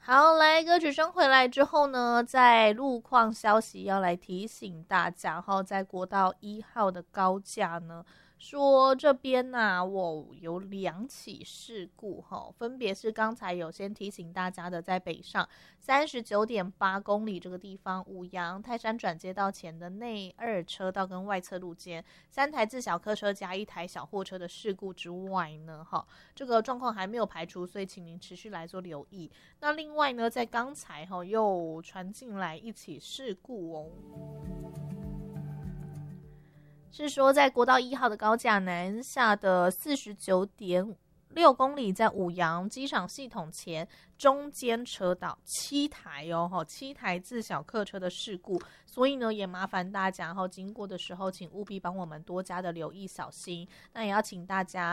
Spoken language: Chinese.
好，来歌曲声回来之后呢，在路况消息要来提醒大家，在国道1号的高架呢，说这边我有2起事故分别是刚才有先提醒大家的，在北上39.8公里这个地方，五杨泰山转接道前的内2车道跟外侧路间3台自小客车加1台小货车的事故之外呢，这个状况还没有排除，所以请您持续来做留意。那另外呢，在刚才又传进来一起事故是说在国道1号的高架南下的49.6公里，在五杨机场系统前中间车道7台7台自小客车的事故，所以呢也麻烦大家经过的时候请务必帮我们多加的留意小心。那也要请大家